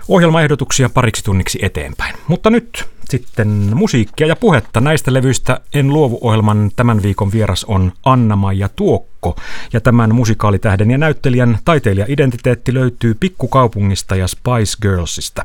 ohjelmaehdotuksia pariksi tunniksi eteenpäin. Mutta nyt sitten musiikkia ja puhetta. Näistä levyistä En luovu -ohjelman tämän viikon vieras on Anna-Maija Tuokko. Ja tämän musikaalitähden ja näyttelijän taiteilija-identiteetti löytyy Pikkukaupungista ja Spice Girlsista.